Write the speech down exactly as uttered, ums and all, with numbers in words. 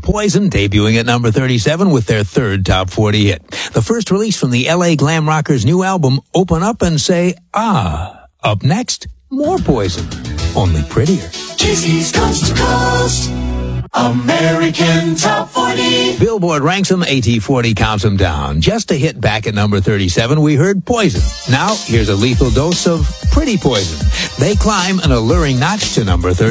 Poison, debuting at number thirty-seven with their third top forty hit. The first release from the L A glam rockers' new album, Open Up and Say Ah. Up next, more Poison, only prettier. Casey's Coast to Coast, American Top forty. Billboard ranks them, A T forty counts them down. Just a hit back at number thirty-seven, we heard Poison. Now, here's a lethal dose of Pretty Poison. They climb an alluring notch to number thirty.